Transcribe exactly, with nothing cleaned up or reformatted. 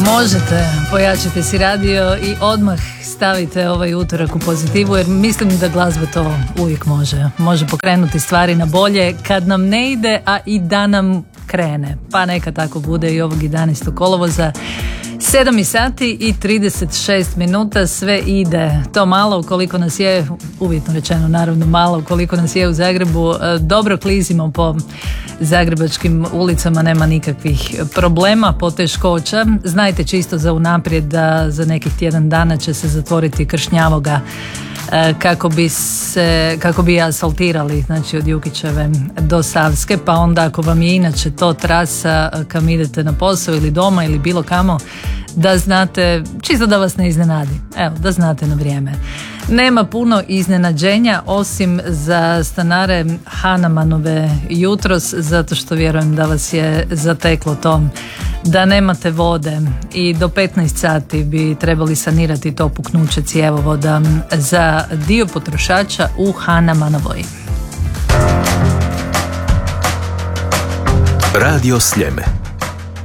Možete, pojačite si radio i odmah stavite ovaj utorak u pozitivu, jer mislim da glazba to uvijek može. Može pokrenuti stvari na bolje kad nam ne ide, a i da nam krene. Pa neka tako bude i ovog jedanaestog kolovoza. sedam sati i trideset šest minuta, sve ide. To malo ukoliko nas je, uvjetno rečeno naravno malo ukoliko nas je u Zagrebu, dobro klizimo po zagrebačkim ulicama, nema nikakvih problema, poteškoća. Znajte čisto za unaprijed da za nekih tjedan dana će se zatvoriti Kršnjavoga kako bi se, kako bi asfaltirali, znači od Jukićeve do Savske, pa onda ako vam je inače to trasa kam idete na posao ili doma ili bilo kamo, da znate, čisto da vas ne iznenadi, evo, da znate na vrijeme. Nema puno iznenađenja osim za stanare Hanamanove jutros, zato što vjerujem da vas je zateklo to da nemate vode i do petnaest sati bi trebali sanirati to puknuće cjevovoda za dio potrošača u Hanamanovoj. Radio Sljeme.